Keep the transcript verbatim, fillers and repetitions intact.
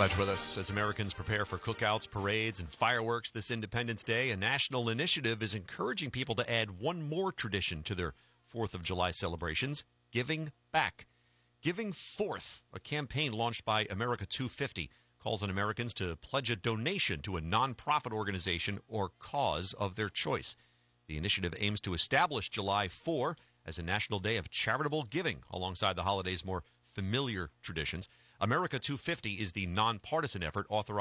Glad you're with us. As Americans prepare for cookouts, parades, and fireworks this Independence Day, a national initiative is encouraging people to add one more tradition to their fourth of July celebrations, giving back. Giving Forth, a campaign launched by America two fifty, calls on Americans to pledge a donation to a nonprofit organization or cause of their choice. The initiative aims to establish July fourth as a national day of charitable giving alongside the holiday's more familiar traditions. America two fifty is the nonpartisan effort authorized